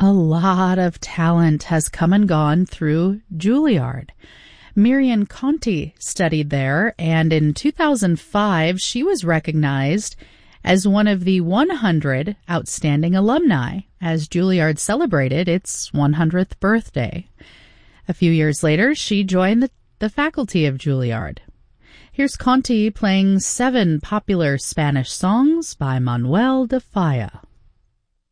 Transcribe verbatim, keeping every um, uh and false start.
A lot of talent has come and gone through Juilliard. Miriam Conti studied there, and in two thousand five, she was recognized as one of the one hundred outstanding alumni as Juilliard celebrated its one hundredth birthday. A few years later, she joined the, the faculty of Juilliard. Here's Conti playing seven popular Spanish songs by Manuel de Falla.